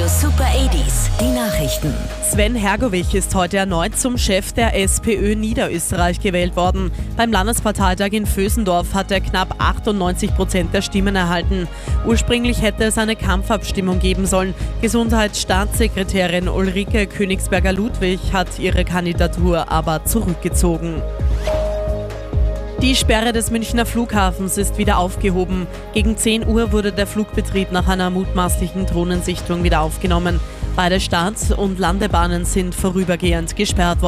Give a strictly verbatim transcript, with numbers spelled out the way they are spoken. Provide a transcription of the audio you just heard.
Radio Super achtziger, die Nachrichten. Sven Hergovich ist heute erneut zum Chef der SPÖ Niederösterreich gewählt worden. Beim Landesparteitag in Vösendorf hat er knapp achtundneunzig Prozent der Stimmen erhalten. Ursprünglich hätte es eine Kampfabstimmung geben sollen. Gesundheitsstaatssekretärin Ulrike Königsberger-Ludwig hat ihre Kandidatur aber zurückgezogen. Die Sperre des Münchner Flughafens ist wieder aufgehoben. Gegen zehn Uhr wurde der Flugbetrieb nach einer mutmaßlichen Drohnensichtung wieder aufgenommen. Beide Start- und Landebahnen sind vorübergehend gesperrt worden.